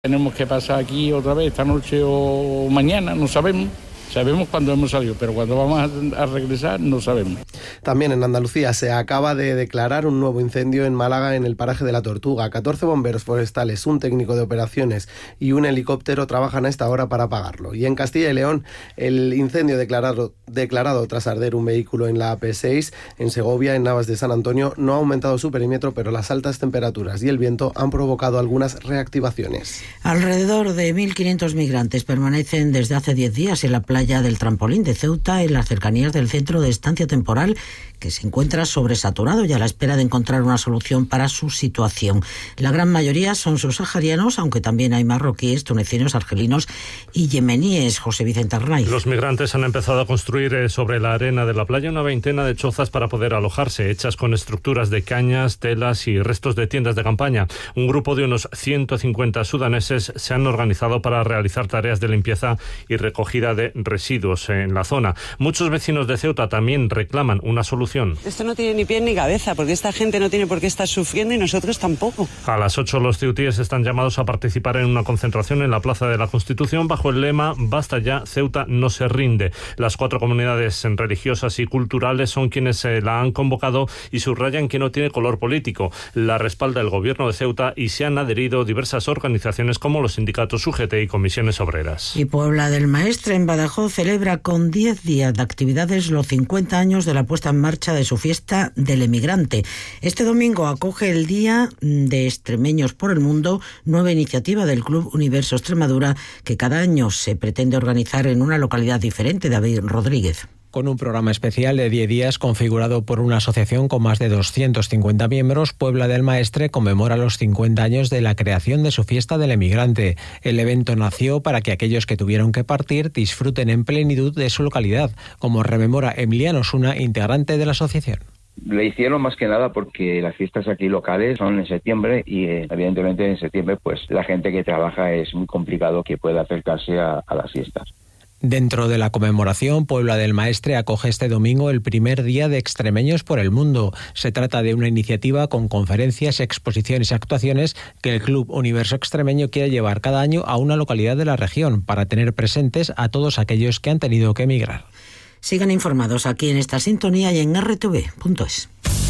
Tenemos que pasar aquí otra vez esta noche o mañana, no sabemos. Sabemos cuándo hemos salido, pero cuando vamos a regresar no sabemos. También en Andalucía se acaba de declarar un nuevo incendio en Málaga, en el paraje de La Tortuga. 14 bomberos forestales, un técnico de operaciones y un helicóptero trabajan a esta hora para apagarlo. Y en Castilla y León, el incendio declarado tras arder un vehículo en la AP6, en Segovia, en Navas de San Antonio, no ha aumentado su perímetro, pero las altas temperaturas y el viento han provocado algunas reactivaciones. Alrededor de 1.500 migrantes permanecen desde hace 10 días en la playa del Trampolín de Ceuta, en las cercanías del centro de estancia temporal, que se encuentra sobresaturado y a la espera de encontrar una solución para su situación. La gran mayoría son subsaharianos, aunque también hay marroquíes, tunecinos, argelinos y yemeníes. José Vicente Arnaiz. Los migrantes han empezado a construir sobre la arena de la playa una veintena de chozas para poder alojarse, hechas con estructuras de cañas, telas y restos de tiendas de campaña. Un grupo de unos 150 sudaneses se han organizado para realizar tareas de limpieza y recogida de residuos en la zona. Muchos vecinos de Ceuta también reclaman una solución. Esto no tiene ni pie ni cabeza, porque esta gente no tiene por qué estar sufriendo y nosotros tampoco. A las 8 los ceutíes están llamados a participar en una concentración en la Plaza de la Constitución bajo el lema "Basta ya, Ceuta no se rinde". Las 4 comunidades religiosas y culturales son quienes la han convocado y subrayan que no tiene color político. La respalda el gobierno de Ceuta y se han adherido diversas organizaciones como los sindicatos UGT y comisiones obreras. Y Puebla del Maestre, en Badajoz, celebra con 10 días de actividades los 50 años de la puesta en marcha de su fiesta del emigrante. Este domingo acoge el Día de Extremeños por el Mundo, nueva iniciativa del Club Universo Extremadura, que cada año se pretende organizar en una localidad diferente. David Rodríguez. Con un programa especial de 10 días configurado por una asociación con más de 250 miembros, Puebla del Maestre conmemora los 50 años de la creación de su fiesta del emigrante. El evento nació para que aquellos que tuvieron que partir disfruten en plenitud de su localidad, como rememora Emiliano Osuna, integrante de la asociación. Le hicieron más que nada porque las fiestas aquí locales son en septiembre y evidentemente en septiembre pues la gente que trabaja es muy complicado que pueda acercarse a las fiestas. Dentro de la conmemoración, Puebla del Maestre acoge este domingo el primer Día de Extremeños por el Mundo. Se trata de una iniciativa con conferencias, exposiciones y actuaciones que el Club Universo Extremeño quiere llevar cada año a una localidad de la región para tener presentes a todos aquellos que han tenido que emigrar. Sigan informados aquí en esta sintonía y en rtv.es.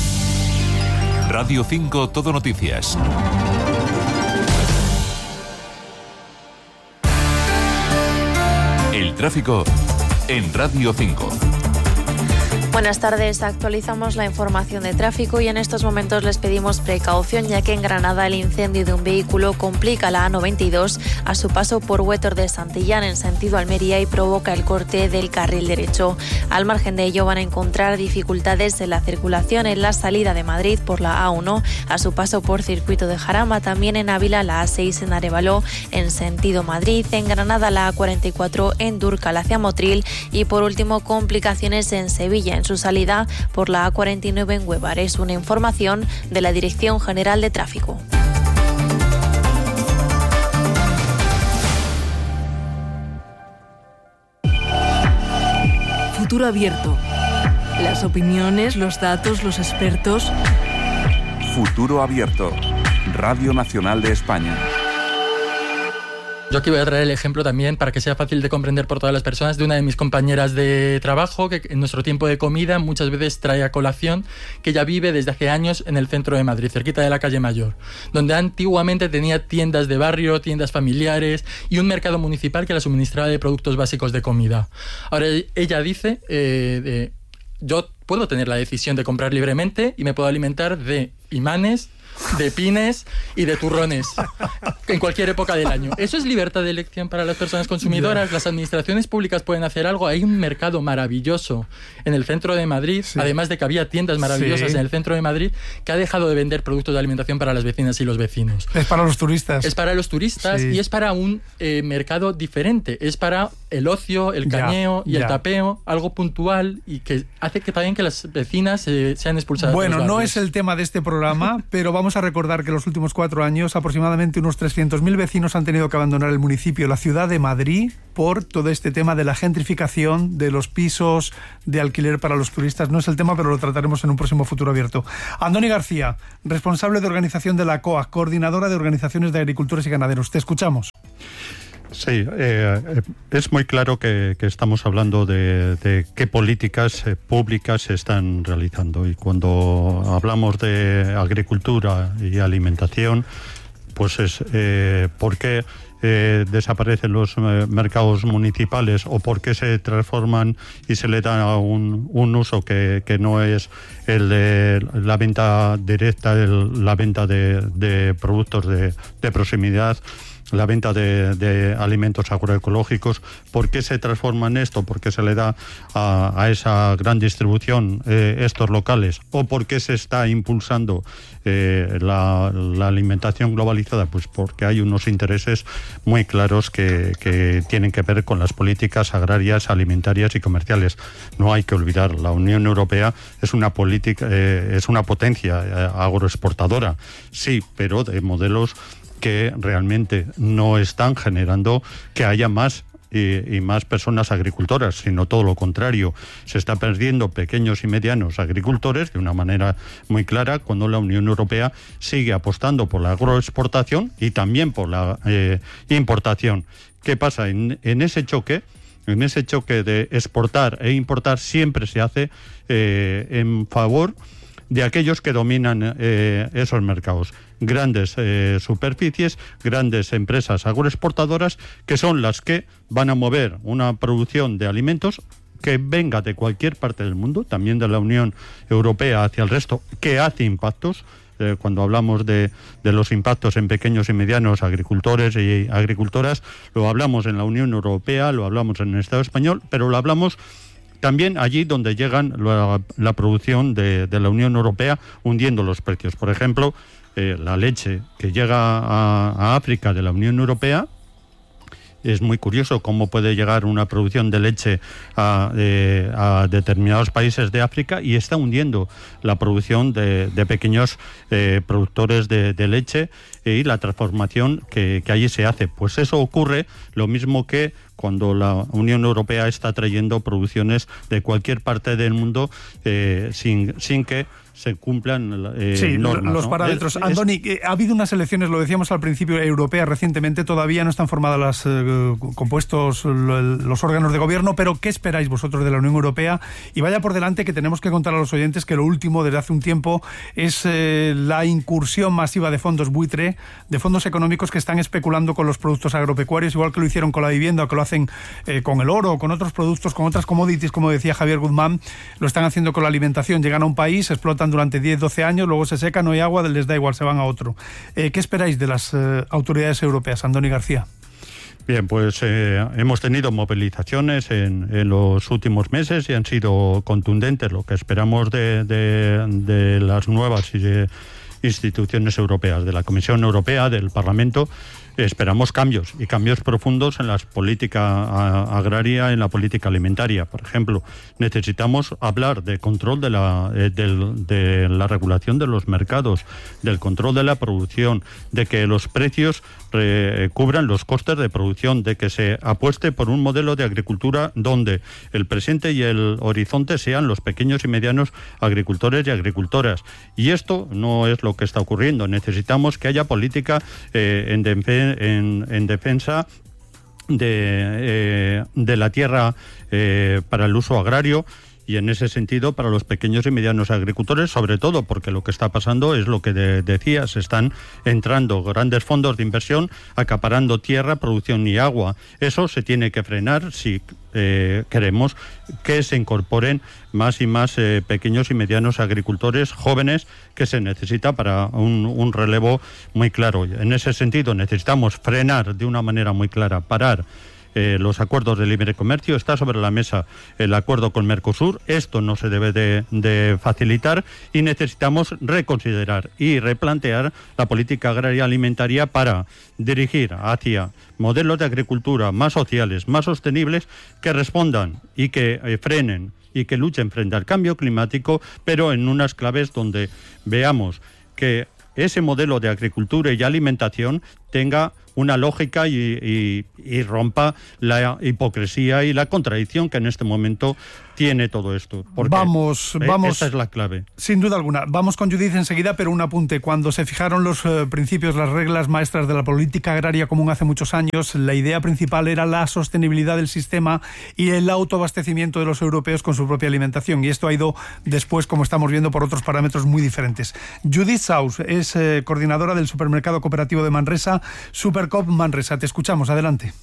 Radio 5 Todo Noticias. El tráfico en Radio 5. Buenas tardes, actualizamos la información de tráfico y en estos momentos les pedimos precaución ya que en Granada el incendio de un vehículo complica la A92 a su paso por Huétor de Santillán en sentido Almería y provoca el corte del carril derecho. Al margen de ello van a encontrar dificultades en la circulación en la salida de Madrid por la A1 a su paso por Circuito de Jarama, también en Ávila la A6 en Arévalo en sentido Madrid, en Granada la A44 en Dúrcal hacia Motril y por último complicaciones en Sevilla en su salida por la A49 en Huévar. Es una información de la Dirección General de Tráfico. Futuro abierto. Las opiniones, los datos, los expertos. Futuro abierto. Radio Nacional de España. Yo aquí voy a traer el ejemplo también para que sea fácil de comprender por todas las personas de una de mis compañeras de trabajo que en nuestro tiempo de comida muchas veces trae a colación que ella vive desde hace años en el centro de Madrid, cerquita de la calle Mayor, donde antiguamente tenía tiendas de barrio, tiendas familiares y un mercado municipal que la suministraba de productos básicos de comida. Ahora ella dice, yo puedo tener la decisión de comprar libremente y me puedo alimentar de imanes, de pines y de turrones en cualquier época del año. ¿Eso es libertad de elección para las personas consumidoras? Las administraciones públicas pueden hacer algo. Hay un mercado maravilloso en el centro de Madrid, sí. Además de que había tiendas maravillosas en el centro de Madrid, que ha dejado de vender productos de alimentación para las vecinas y los vecinos. Es para los turistas. Es para los turistas y es para un mercado diferente. Es para el ocio, el cañeo y el tapeo, algo puntual y que hace que también que las vecinas sean expulsadas. Bueno, no es el tema de este programa, pero vamos vamos a recordar que en los últimos 4 años aproximadamente unos 300.000 vecinos han tenido que abandonar el municipio, la ciudad de Madrid, por todo este tema de la gentrificación de los pisos de alquiler para los turistas. No es el tema, pero lo trataremos en un próximo Futuro Abierto. Andoni García, responsable de organización de la COAG, coordinadora de organizaciones de agricultores y ganaderos. Te escuchamos. Sí, es muy claro que estamos hablando de qué políticas públicas se están realizando, y cuando hablamos de agricultura y alimentación, pues es por qué desaparecen los mercados municipales, o por qué se transforman y se le da un uso que no es el de la venta directa, la venta de productos de proximidad, la venta de alimentos agroecológicos. ¿Por qué se transforma en esto? ¿Por qué se le da a esa gran distribución estos locales? ¿O por qué se está impulsando la alimentación globalizada? Pues porque hay unos intereses muy claros que tienen que ver con las políticas agrarias, alimentarias y comerciales. No hay que olvidar, la Unión Europea es una potencia agroexportadora, sí, pero de modelos que realmente no están generando que haya más y más personas agricultoras, sino todo lo contrario. Se está perdiendo pequeños y medianos agricultores de una manera muy clara, cuando la Unión Europea sigue apostando por la agroexportación y también por la importación. ¿Qué pasa? En ese choque de exportar e importar, siempre se hace en favor de aquellos que dominan esos mercados. Grandes superficies, grandes empresas agroexportadoras, que son las que van a mover una producción de alimentos que venga de cualquier parte del mundo, también de la Unión Europea hacia el resto, que hace impactos. Cuando hablamos de los impactos en pequeños y medianos agricultores y agricultoras, lo hablamos en la Unión Europea, lo hablamos en el Estado español, pero lo hablamos también allí donde llegan la producción de la Unión Europea, hundiendo los precios. Por ejemplo, la leche que llega a África de la Unión Europea, es muy curioso cómo puede llegar una producción de leche a determinados países de África, y está hundiendo la producción de pequeños productores de leche y la transformación que allí se hace. Pues eso ocurre lo mismo que cuando la Unión Europea está trayendo producciones de cualquier parte del mundo sin que se cumplan normas, los parámetros. Andoni, ha habido unas elecciones, lo decíamos al principio, europeas recientemente. Todavía no están formadas compuestos los órganos de gobierno, pero ¿qué esperáis vosotros de la Unión Europea? Y vaya por delante que tenemos que contar a los oyentes que lo último desde hace un tiempo es la incursión masiva de fondos buitre, de fondos económicos que están especulando con los productos agropecuarios, igual que lo hicieron con la vivienda, o que lo hacen con el oro, con otros productos, con otras commodities, como decía Javier Guzmán. Lo están haciendo con la alimentación. Llegan a un país, explotan durante 10-12 años, luego se seca, no hay agua, les da igual, se van a otro. ¿Qué esperáis de las autoridades europeas, Andoni García? Bien, pues hemos tenido movilizaciones en los últimos meses y han sido contundentes. Lo que esperamos de las nuevas instituciones europeas, de la Comisión Europea, del Parlamento, esperamos cambios, y cambios profundos en la política agraria, en la política alimentaria. Por ejemplo, necesitamos hablar de control de la regulación de los mercados, del control de la producción, de que los precios cubran los costes de producción, de que se apueste por un modelo de agricultura donde el presente y el horizonte sean los pequeños y medianos agricultores y agricultoras. Y esto no es lo que está ocurriendo. Necesitamos que haya política en defensa de la tierra para el uso agrario, y en ese sentido para los pequeños y medianos agricultores, sobre todo porque lo que está pasando es lo que decías, están entrando grandes fondos de inversión acaparando tierra, producción y agua. Eso se tiene que frenar si queremos que se incorporen más y más pequeños y medianos agricultores jóvenes, que se necesita para un relevo muy claro. En ese sentido necesitamos frenar de una manera muy clara, parar los acuerdos de libre comercio. Está sobre la mesa el acuerdo con Mercosur. Esto no se debe de facilitar, y necesitamos reconsiderar y replantear la política agraria alimentaria para dirigir hacia modelos de agricultura más sociales, más sostenibles, que respondan y que frenen y que luchen frente al cambio climático, pero en unas claves donde veamos que ese modelo de agricultura y alimentación tenga una lógica y rompa la hipocresía y la contradicción que en este momento tiene todo esto. Porque vamos. Esa es la clave. Sin duda alguna. Vamos con Judith enseguida, pero un apunte. Cuando se fijaron los principios, las reglas maestras de la política agraria común hace muchos años, la idea principal era la sostenibilidad del sistema y el autoabastecimiento de los europeos con su propia alimentación. Y esto ha ido después, como estamos viendo, por otros parámetros muy diferentes. Judith Saus es coordinadora del Supermercado Cooperativo de Manresa, Supercoop Manresa. Te escuchamos, adelante.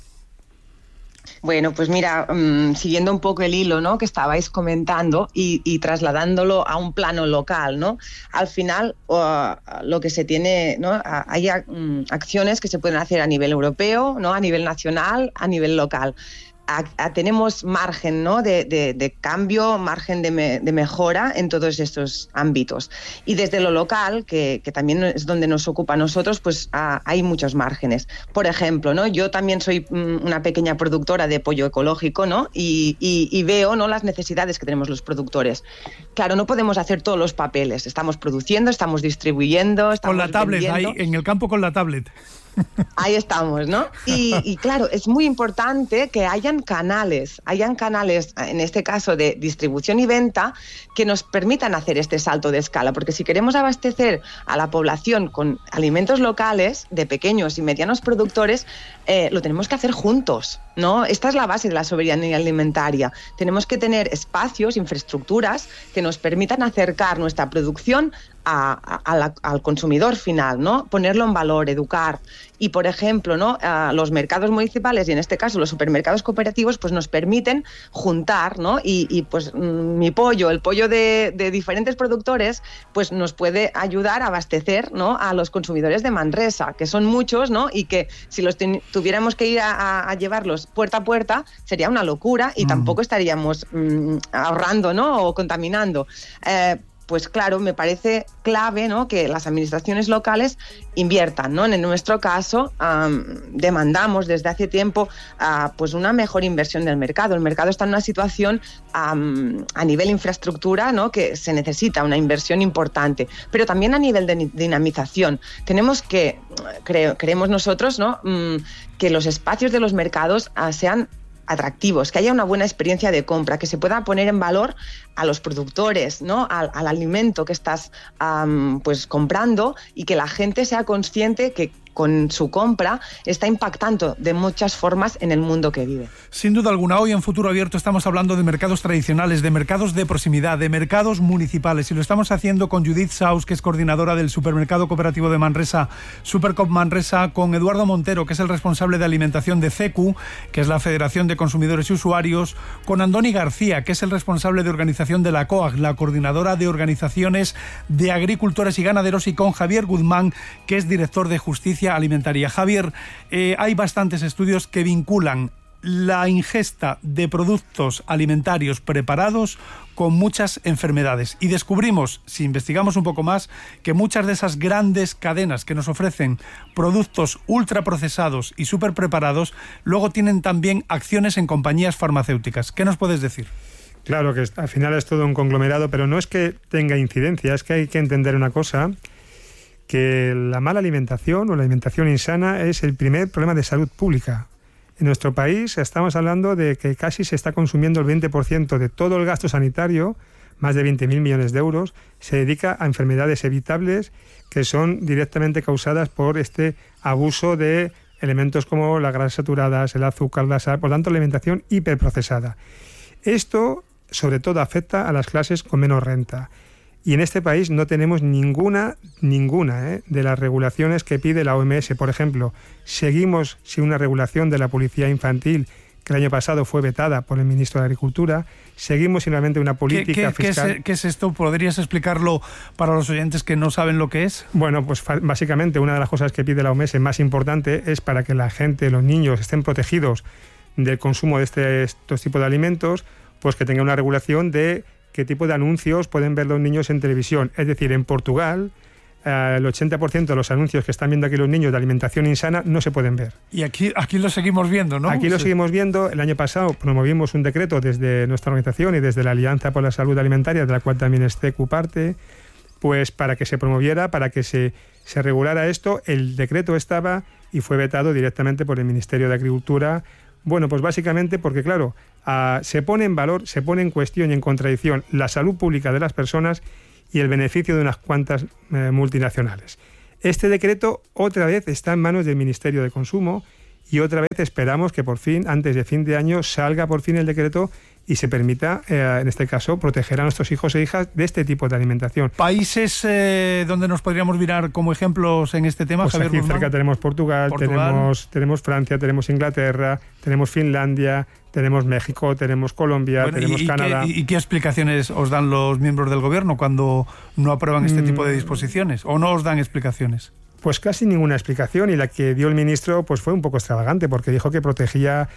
Bueno, pues mira, siguiendo un poco el hilo, ¿no?, que estabais comentando y trasladándolo a un plano local, ¿no? Al final, lo que se tiene, ¿no?, hay acciones que se pueden hacer a nivel europeo, ¿no?, a nivel nacional, a nivel local. Tenemos margen, ¿no?, de cambio, margen de mejora en todos estos ámbitos. Y desde lo local, que también es donde nos ocupa a nosotros, pues hay muchos márgenes. Por ejemplo, ¿no?, yo también soy una pequeña productora de pollo ecológico, ¿no?, y veo, ¿no?, las necesidades que tenemos los productores. Claro, no podemos hacer todos los papeles. Estamos produciendo, estamos distribuyendo, estamos con la tablet, vendiendo. ahí en el campo con la tablet. Ahí estamos, ¿no? Y claro, es muy importante que hayan canales, en este caso de distribución y venta, que nos permitan hacer este salto de escala, porque si queremos abastecer a la población con alimentos locales de pequeños y medianos productores, lo tenemos que hacer juntos, ¿no? Esta es la base de la soberanía alimentaria. Tenemos que tener espacios, infraestructuras que nos permitan acercar nuestra producción al consumidor final, ¿no? Ponerlo en valor, educar. Y, por ejemplo, ¿no?, los mercados municipales, y en este caso los supermercados cooperativos, pues nos permiten juntar, ¿no? Y pues mi pollo, el pollo de diferentes productores, pues nos puede ayudar a abastecer, ¿no?, a los consumidores de Manresa, que son muchos, ¿no?, y que si los tuviéramos que ir a llevarlos puerta a puerta, sería una locura y tampoco estaríamos ahorrando, ¿no?, o contaminando. Pues claro, me parece clave, ¿no?, que las administraciones locales inviertan, ¿no? En nuestro caso, demandamos desde hace tiempo pues una mejor inversión del mercado. El mercado está en una situación a nivel infraestructura, ¿no?, que se necesita una inversión importante, pero también a nivel de dinamización. Tenemos que, creemos nosotros, ¿no?, que los espacios de los mercados sean atractivos, que haya una buena experiencia de compra, que se pueda poner en valor a los productores, ¿no?, al alimento que estás pues comprando, y que la gente sea consciente que con su compra está impactando de muchas formas en el mundo que vive. Sin duda alguna, hoy en Futuro Abierto estamos hablando de mercados tradicionales, de mercados de proximidad, de mercados municipales, y lo estamos haciendo con Judith Saus, que es coordinadora del Supermercado Cooperativo de Manresa, Supercoop Manresa, con Eduardo Montero, que es el responsable de alimentación de CECU, que es la Federación de Consumidores y Usuarios, con Andoni García, que es el responsable de organización de la COAG, la coordinadora de organizaciones de agricultores y ganaderos, y con Javier Guzmán, que es director de Justicia Alimentaria. Javier, hay bastantes estudios que vinculan la ingesta de productos alimentarios preparados con muchas enfermedades, y descubrimos, si investigamos un poco más, que muchas de esas grandes cadenas que nos ofrecen productos ultraprocesados y súper preparados luego tienen también acciones en compañías farmacéuticas. ¿Qué nos puedes decir? Claro que al final es todo un conglomerado, pero no es que tenga incidencia, es que hay que entender una cosa, que la mala alimentación o la alimentación insana es el primer problema de salud pública. En nuestro país estamos hablando de que casi se está consumiendo el 20% de todo el gasto sanitario, más de 20.000 millones de euros, se dedica a enfermedades evitables que son directamente causadas por este abuso de elementos como las grasas saturadas, el azúcar, la sal, por lo tanto la alimentación hiperprocesada. Esto sobre todo afecta a las clases con menos renta. Y en este país no tenemos ninguna de las regulaciones que pide la OMS. Por ejemplo, seguimos sin una regulación de la publicidad infantil, que el año pasado fue vetada por el ministro de Agricultura. Seguimos sin realmente una política fiscal. ¿Qué es esto? ¿Podrías explicarlo para los oyentes que no saben lo que es? Bueno, pues básicamente una de las cosas que pide la OMS más importante es para que la gente, los niños, estén protegidos del consumo de estos tipos de alimentos, pues que tenga una regulación de qué tipo de anuncios pueden ver los niños en televisión. Es decir, en Portugal, el 80% de los anuncios que están viendo aquí los niños de alimentación insana no se pueden ver. Y aquí lo seguimos viendo, ¿no? Aquí lo seguimos viendo. El año pasado promovimos un decreto desde nuestra organización y desde la Alianza por la Salud Alimentaria, de la cual también es CECU parte, pues para que se promoviera, para que se se regulara esto. El decreto estaba y fue vetado directamente por el Ministerio de Agricultura. Bueno, pues básicamente porque, claro, se pone en valor, se pone en cuestión y en contradicción la salud pública de las personas y el beneficio de unas cuantas multinacionales. Este decreto otra vez está en manos del Ministerio de Consumo y otra vez esperamos que por fin, antes de fin de año, salga por fin el decreto y se permita, en este caso, proteger a nuestros hijos e hijas de este tipo de alimentación. ¿Países donde nos podríamos mirar como ejemplos en este tema, pues Javier aquí Guzmán? Cerca tenemos Portugal. Tenemos Francia, tenemos Inglaterra, tenemos Finlandia, tenemos México, tenemos Colombia, tenemos Canadá. ¿Y qué explicaciones os dan los miembros del gobierno cuando no aprueban este tipo de disposiciones? ¿O no os dan explicaciones? Pues casi ninguna explicación, y la que dio el ministro pues fue un poco extravagante, porque dijo que protegía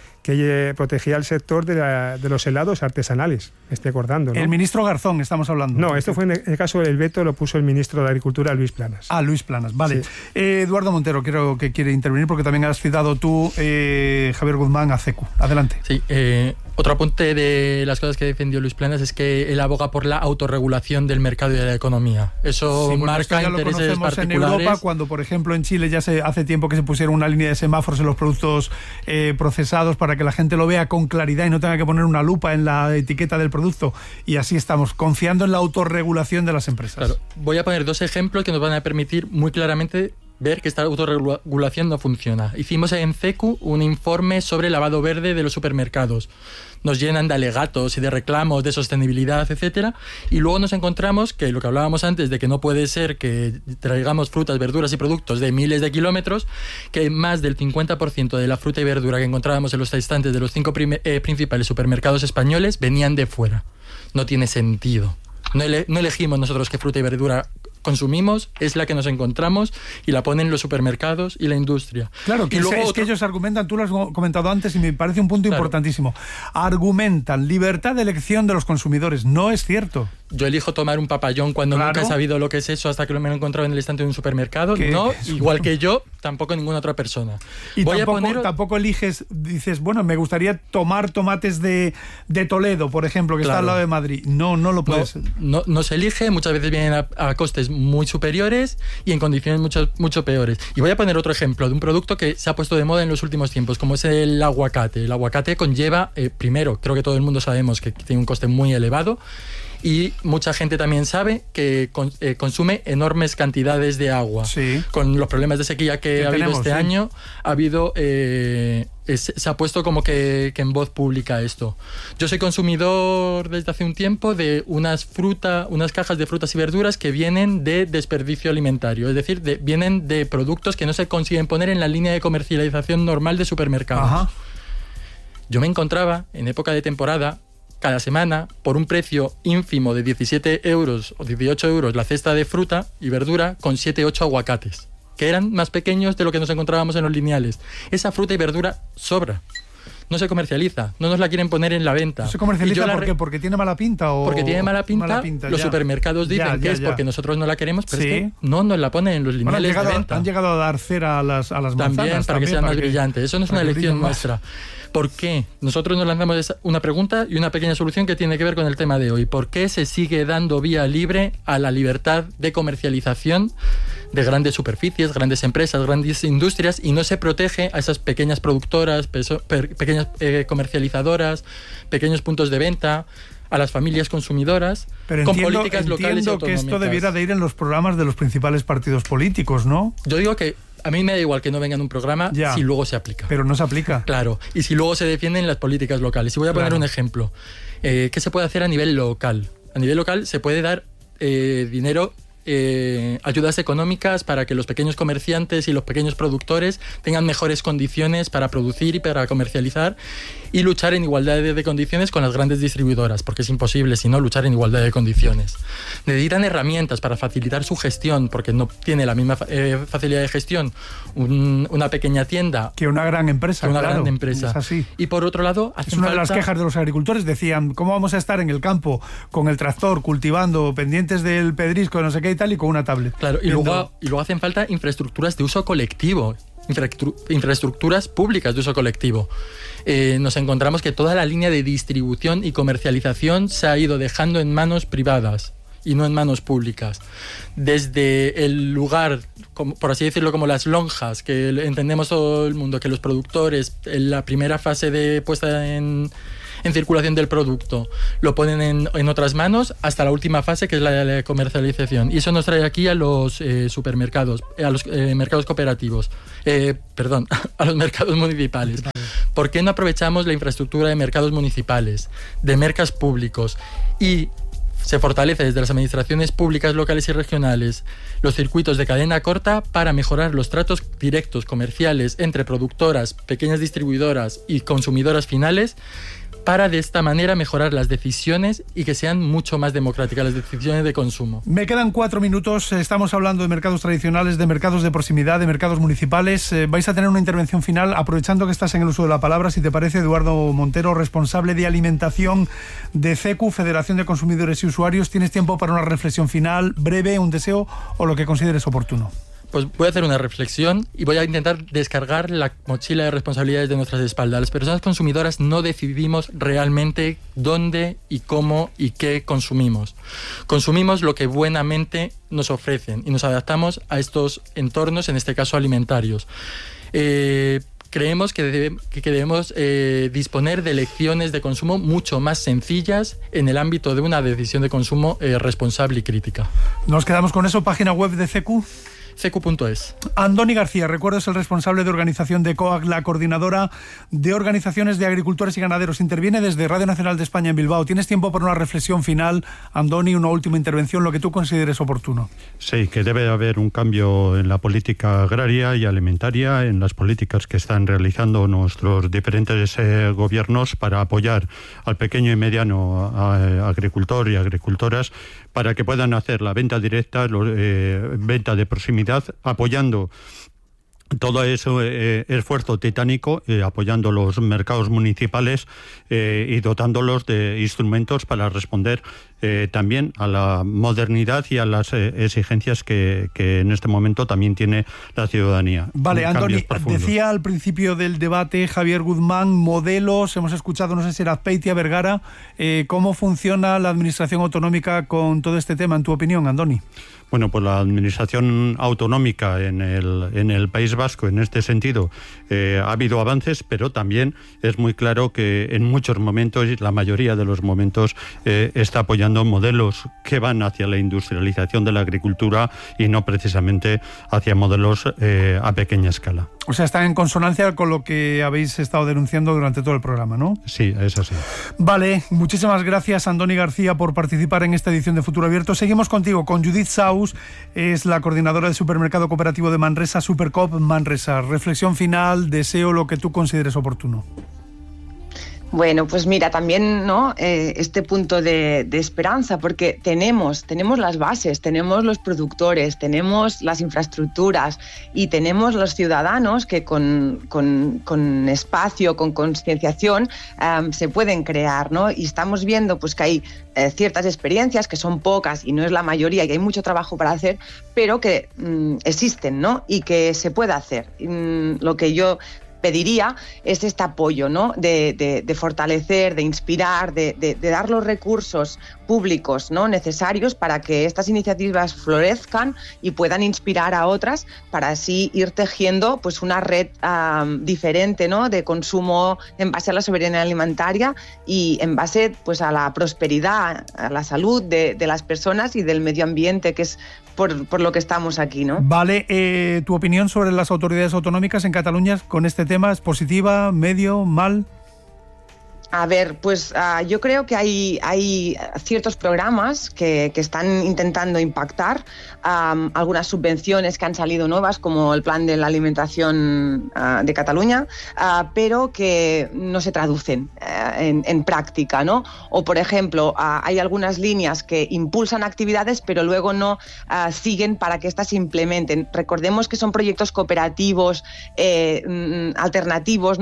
el sector de los helados artesanales, me estoy acordando, ¿no? El ministro Garzón, estamos hablando. No, esto fue en el caso del veto, lo puso el ministro de Agricultura, Luis Planas. Luis Planas, vale. Sí. Eduardo Montero, creo que quiere intervenir, porque también has citado tú, Javier Guzmán, a CECU. Adelante. Sí, otro apunte de las cosas que defendió Luis Planas es que él aboga por la autorregulación del mercado y de la economía. Eso marca intereses particulares. En Europa, cuando por ejemplo en Chile ya hace tiempo que se pusieron una línea de semáforos en los productos procesados para que la gente lo vea con claridad y no tenga que poner una lupa en la etiqueta del producto, y así estamos confiando en la autorregulación de las empresas. Claro. Voy a poner dos ejemplos que nos van a permitir muy claramente ver que esta autorregulación no funciona. Hicimos en CECU un informe sobre lavado verde de los supermercados. Nos llenan de alegatos y de reclamos de sostenibilidad, etcétera, y luego nos encontramos que lo que hablábamos antes de que no puede ser que traigamos frutas, verduras y productos de miles de kilómetros, que más del 50% de la fruta y verdura que encontrábamos en los estantes de los 5 principales supermercados españoles venían de fuera. No tiene sentido. No elegimos nosotros qué fruta y verdura consumimos, es la que nos encontramos y la ponen los supermercados y la industria. Claro, que es que ellos argumentan, tú lo has comentado antes y me parece un punto importantísimo, argumentan libertad de elección de los consumidores. No es cierto. Yo elijo tomar un papayón cuando nunca he sabido lo que es eso hasta que me lo he encontrado en el estante de un supermercado. No, igual que yo, tampoco ninguna otra persona. Y tampoco eliges, dices, bueno, me gustaría tomar tomates de Toledo, por ejemplo, que está al lado de Madrid. No lo puedes. No se elige, muchas veces vienen a costes muy superiores y en condiciones mucho peores. Y voy a poner otro ejemplo de un producto que se ha puesto de moda en los últimos tiempos, como es el aguacate. El aguacate conlleva, primero, creo que todo el mundo sabemos que tiene un coste muy elevado, y mucha gente también sabe que consume enormes cantidades de agua. Sí. Con los problemas de sequía que ha habido este año, ha habido... se ha puesto como que en voz pública esto. Yo soy consumidor desde hace un tiempo de unas cajas de frutas y verduras que vienen de desperdicio alimentario, es decir, vienen de productos que no se consiguen poner en la línea de comercialización normal de supermercados. Ajá. Yo me encontraba en época de temporada cada semana por un precio ínfimo de 17 euros o 18 euros la cesta de fruta y verdura con 7-8 aguacates, que eran más pequeños de lo que nos encontrábamos en los lineales. Esa fruta y verdura sobra. No se comercializa, no nos la quieren poner en la venta. ¿No se comercializa porque tiene mala pinta? Porque tiene mala pinta, los supermercados dicen que es porque nosotros no la queremos, pero es que no nos la ponen en los lineales de venta. Han llegado a dar cera a las manzanas. También, para que sea más brillante. Eso no es una elección nuestra. ¿Por qué? Nosotros nos lanzamos una pregunta y una pequeña solución que tiene que ver con el tema de hoy. ¿Por qué se sigue dando vía libre a la libertad de comercialización de grandes superficies, grandes empresas, grandes industrias, y no se protege a esas pequeñas productoras, pequeñas comercializadoras, pequeños puntos de venta, a las familias consumidoras, con políticas locales y autonómicas? Que esto debiera de ir en los programas de los principales partidos políticos, ¿no? Yo digo que a mí me da igual que no venga en un programa si luego se aplica. Pero no se aplica. Claro, y si luego se defienden las políticas locales. Y voy a poner un ejemplo. ¿Qué se puede hacer a nivel local? A nivel local se puede dar dinero, ayudas económicas para que los pequeños comerciantes y los pequeños productores tengan mejores condiciones para producir y para comercializar, y luchar en igualdad de condiciones con las grandes distribuidoras, porque es imposible si no luchar en igualdad de condiciones. Necesitan herramientas para facilitar su gestión, porque no tiene la misma facilidad de gestión una pequeña tienda que una gran empresa. Gran empresa. Es así. Y por otro lado, es una de las quejas de los agricultores. Decían, ¿cómo vamos a estar en el campo con el tractor cultivando, pendientes del pedrisco, no sé qué y tal, y con una tablet? Claro, y luego hacen falta infraestructuras de uso colectivo, infraestructuras públicas de uso colectivo. Nos encontramos que toda la línea de distribución y comercialización se ha ido dejando en manos privadas. y no en manos públicas. Desde el lugar, por así decirlo, como las lonjas, que entendemos todo el mundo, que los productores en la primera fase de puesta en circulación del producto lo ponen en otras manos, hasta la última fase, que es la de la comercialización. Y eso nos trae aquí a los supermercados, a los mercados cooperativos, a los mercados municipales. ¿Por qué no aprovechamos la infraestructura de mercados municipales, de mercados públicos, y se fortalece desde las administraciones públicas locales y regionales los circuitos de cadena corta para mejorar los tratos directos comerciales entre productoras, pequeñas distribuidoras y consumidoras finales, para de esta manera mejorar las decisiones y que sean mucho más democráticas las decisiones de consumo? Me quedan 4 minutos. Estamos hablando de mercados tradicionales, de mercados de proximidad, de mercados municipales. Vais a tener una intervención final, aprovechando que estás en el uso de la palabra, si te parece, Eduardo Montero, responsable de alimentación de CECU, Federación de Consumidores y Usuarios. ¿Tienes tiempo para una reflexión final, breve, un deseo o lo que consideres oportuno? Pues voy a hacer una reflexión y voy a intentar descargar la mochila de responsabilidades de nuestras espaldas. Las personas consumidoras no decidimos realmente dónde y cómo y qué consumimos. Consumimos lo que buenamente nos ofrecen y nos adaptamos a estos entornos, en este caso alimentarios. Creemos que debemos disponer de elecciones de consumo mucho más sencillas en el ámbito de una decisión de consumo responsable y crítica. Nos quedamos con eso. Página web de CECU. CECU.es. Andoni García, recuerdo, es el responsable de organización de COAG, la coordinadora de organizaciones de agricultores y ganaderos. Interviene desde Radio Nacional de España en Bilbao. ¿Tienes tiempo para una reflexión final, Andoni, una última intervención, lo que tú consideres oportuno? Sí, que debe haber un cambio en la política agraria y alimentaria, en las políticas que están realizando nuestros diferentes gobiernos para apoyar al pequeño y mediano agricultor y agricultoras, para que puedan hacer la venta directa, venta de proximidad, apoyando todo ese esfuerzo titánico, apoyando los mercados municipales y dotándolos de instrumentos para responder también a la modernidad y a las exigencias que en este momento también tiene la ciudadanía. Vale, Andoni, decía al principio del debate Javier Guzmán, modelos, hemos escuchado, no sé si era Azpeitia, Vergara, ¿cómo funciona la administración autonómica con todo este tema, en tu opinión, Andoni? Bueno, pues la administración autonómica en el País Vasco, en este sentido, ha habido avances, pero también es muy claro que en muchos momentos, y la mayoría de los momentos, está apoyando modelos que van hacia la industrialización de la agricultura y no precisamente hacia modelos a pequeña escala. O sea, está en consonancia con lo que habéis estado denunciando durante todo el programa, ¿no? Sí, es así. Vale, muchísimas gracias, Andoni García, por participar en esta edición de Futuro Abierto. Seguimos contigo con Judith Saus, es la coordinadora del Supermercado Cooperativo de Manresa, Supercoop Manresa. Reflexión final, deseo lo que tú consideres oportuno. Bueno, pues mira, también, ¿no? Este punto de esperanza, porque tenemos las bases, tenemos los productores, tenemos las infraestructuras y tenemos los ciudadanos que con espacio, con concienciación, se pueden crear, ¿no? Y estamos viendo pues que hay ciertas experiencias, que son pocas y no es la mayoría, y hay mucho trabajo para hacer, pero que existen, ¿no? Y que se puede hacer. Lo que yo pediría es este apoyo, ¿no? De fortalecer, de inspirar, de dar los recursos públicos, ¿no? necesarios para que estas iniciativas florezcan y puedan inspirar a otras, para así ir tejiendo pues una red diferente, ¿no? de consumo en base a la soberanía alimentaria y en base pues a la prosperidad, a la salud de las personas y del medio ambiente, que es por lo que estamos aquí, ¿no? Vale, ¿tu opinión sobre las autoridades autonómicas en Cataluña con este tema es positiva, medio, mal? A ver, pues yo creo que hay ciertos programas que están intentando impactar, algunas subvenciones que han salido nuevas, como el plan de la alimentación de Cataluña, pero que no se traducen en práctica, ¿no? O, por ejemplo, hay algunas líneas que impulsan actividades, pero luego no siguen para que éstas se implementen. Recordemos que son proyectos cooperativos alternativos, ¿no? que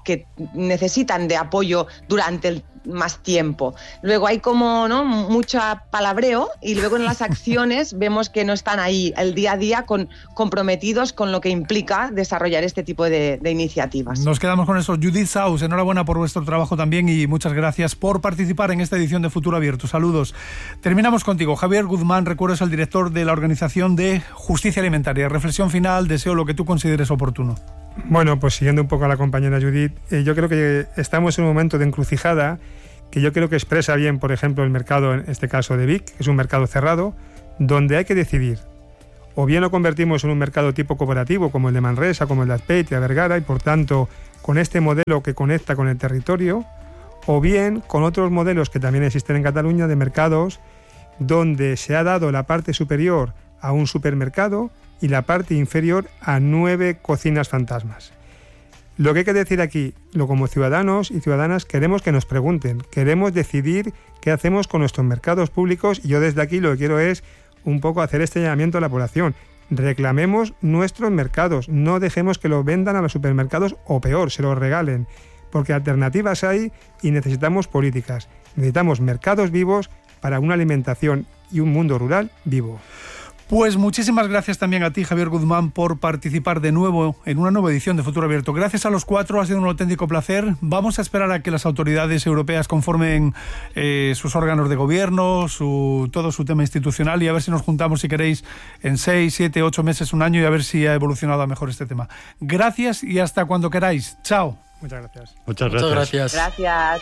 que necesitan de apoyo durante más tiempo. Luego hay como, ¿no?, mucho palabreo, y luego en las acciones vemos que no están ahí el día a día comprometidos con lo que implica desarrollar este tipo de iniciativas. Nos quedamos con eso. Judith Saus, enhorabuena por vuestro trabajo también y muchas gracias por participar en esta edición de Futuro Abierto. Saludos. Terminamos contigo. Javier Guzmán, recuerdo, es el director de la Organización de Justicia Alimentaria. Reflexión final, deseo lo que tú consideres oportuno. Bueno, pues siguiendo un poco a la compañera Judith, yo creo que estamos en un momento de encrucijada que yo creo que expresa bien, por ejemplo, el mercado, en este caso de Vic, que es un mercado cerrado, donde hay que decidir. O bien lo convertimos en un mercado tipo cooperativo, como el de Manresa, como el de Azpeitia, Vergara, y por tanto, con este modelo que conecta con el territorio, o bien con otros modelos que también existen en Cataluña de mercados donde se ha dado la parte superior a un supermercado y la parte inferior a 9 cocinas fantasmas. Lo que hay que decir aquí, como ciudadanos y ciudadanas, queremos que nos pregunten, queremos decidir qué hacemos con nuestros mercados públicos, y yo desde aquí lo que quiero es un poco hacer este llamamiento a la población. Reclamemos nuestros mercados, no dejemos que los vendan a los supermercados, o peor, se los regalen, porque alternativas hay y necesitamos políticas. Necesitamos mercados vivos para una alimentación y un mundo rural vivo. Pues muchísimas gracias también a ti, Javier Guzmán, por participar de nuevo en una nueva edición de Futuro Abierto. Gracias a los cuatro, ha sido un auténtico placer. Vamos a esperar a que las autoridades europeas conformen sus órganos de gobierno, todo su tema institucional, y a ver si nos juntamos, si queréis, en 6, 7, 8 meses, un año, y a ver si ha evolucionado a mejor este tema. Gracias y hasta cuando queráis. Chao. Muchas gracias. Muchas gracias. Gracias.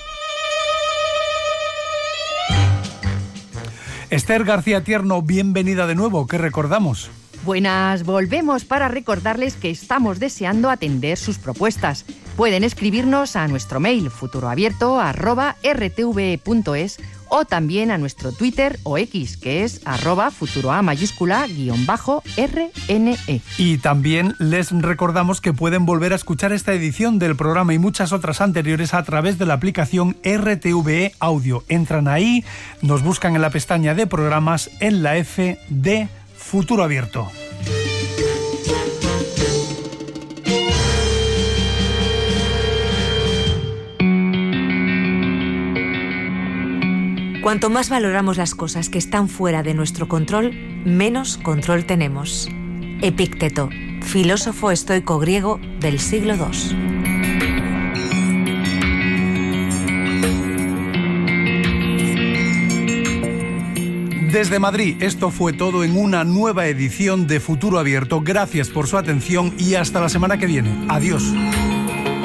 Esther García Tierno, bienvenida de nuevo. ¿Qué recordamos? Buenas, volvemos para recordarles que estamos deseando atender sus propuestas. Pueden escribirnos a nuestro mail futuroabierto@rtve.es o también a nuestro Twitter o X, que es @futuroa_RNE. Y también les recordamos que pueden volver a escuchar esta edición del programa y muchas otras anteriores a través de la aplicación RTVE Audio. Entran ahí, nos buscan en la pestaña de programas en la F de Futuro Abierto. Cuanto más valoramos las cosas que están fuera de nuestro control, menos control tenemos. Epicteto, filósofo estoico griego del siglo II. Desde Madrid, esto fue todo en una nueva edición de Futuro Abierto. Gracias por su atención y hasta la semana que viene. Adiós.